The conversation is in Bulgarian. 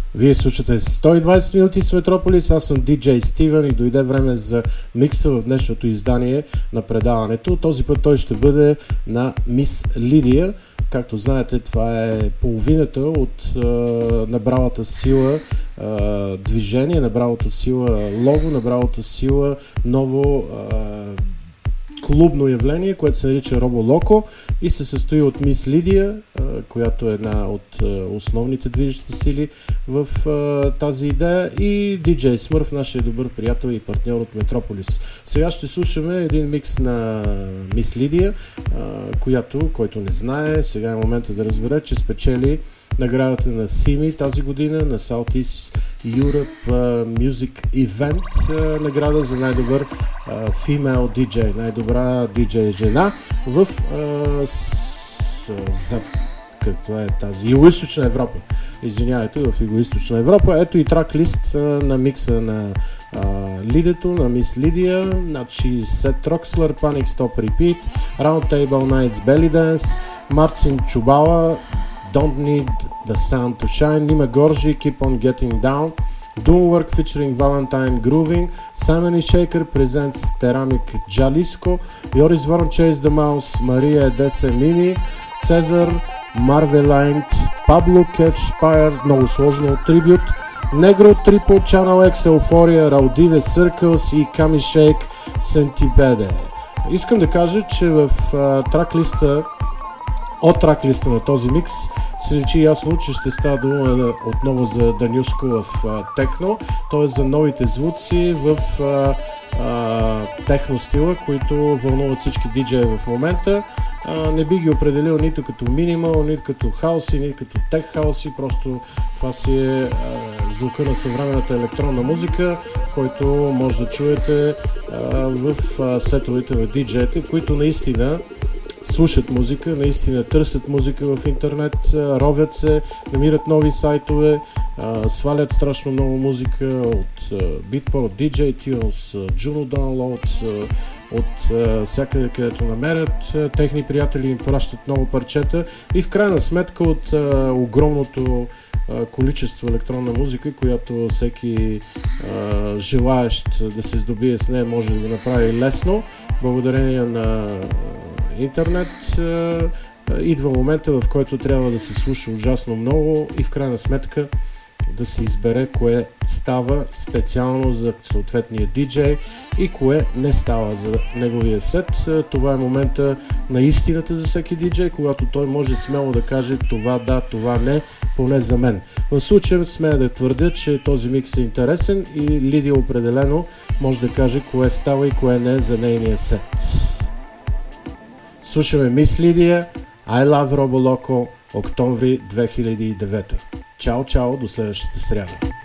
Вие слушате 120 минути с Метрополис, аз съм DJ Стивен и дойде време за микса в днешното издание на предаването. Този път той ще бъде на Мис Лидия. Както знаете, това е половината от набралата сила движение, набралата сила лого, набралата сила ново клубно явление, което се нарича Робо Локо и се състои от Мис Лидия, която е една от основните движещи сили в тази идея, и DJ Смърф, нашия добър приятел и партньор от Метрополис. Сега ще слушаме един микс на Мис Лидия, който не знае, сега е момента да разбере, че спечели наградата на Сими тази година на Southeast Europe Music Event, награда за най-добър female DJ, най-добра DJ жена в каква е тази? Югоизточна Европа. Извинявайте, в Югоизточна Европа. Ето и трак-лист на микса на Лидето, на Мис Лидия. Значи Сет Рокслер, Panic Stop Repeat, Round Table Nights, Belly Dance, Марцин Чубала, Don't Need the Sun to Shine, Nima Gorgi, Keep on Getting Down, Doomwork featuring Valentine Grooving, Simon & Shaker presents Ceramic Jalisco, Joris Vorn Chase the Mouse, Maria Edese Mini, Cezar, Marveline, Pablo Catch Spire, много сложно, Tribute, Negro Triple, Channel X, Euphoria, Raudive Circles и Kami Shake Centipede. Искам да кажа, че в трак-листа на този микс се личи ясно, че ще става дума отново за Данюско в техно, т.е. за новите звуци в техно стила, които вълнуват всички диджеи в момента. Не би ги определил нито като минимал, нито като хауси, нито като тех хауси, просто това си е звука на съвременната електронна музика, който може да чуете в сетовете на диджеите, които наистина слушат музика, наистина търсят музика в интернет, ровят се, намират нови сайтове, свалят страшно много музика от Beatport, от DJ Tunes, Juno Download, от всякъде, където намерят. Техни приятели им пращат много парчета и в крайна сметка от огромното количество електронна музика, която всеки желаещ да се здобие с нея може да го направи лесно, благодарение на интернет. Идва момента, в който трябва да се слуша ужасно много и в крайна сметка да се избере кое става специално за съответния диджей и кое не става за неговия сет. Това е момента на истината за всеки диджей, когато той може смело да каже това да, това не, поне за мен. В случая смея да твърдя, че този микс е интересен и Лидия определено може да каже кое става и кое не за нейния сет. Слушаме Мис Лидия, I Love Robo Loco, октомври 2009. Чао, чао, до следващата сряда.